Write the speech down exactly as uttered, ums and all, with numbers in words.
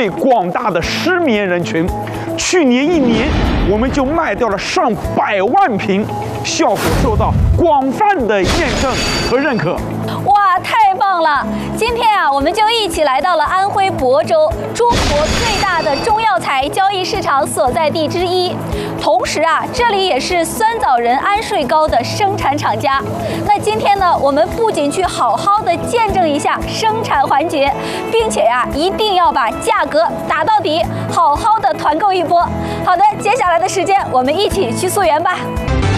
对广大的失眠人群。去年一年，我们就卖掉了上百万瓶，效果受到广泛的验证和认可。 哇，太棒了！今天啊，我们就一起来到了安徽亳州，中国最大的中药材交易市场所在地之一。同时啊，这里也是酸枣仁安睡膏的生产厂家。那今天呢，我们不仅去好好的见证一下生产环节，并且呀、啊，一定要把价格打到底，好好的团购一波。好的，接下来的时间，我们一起去溯源吧。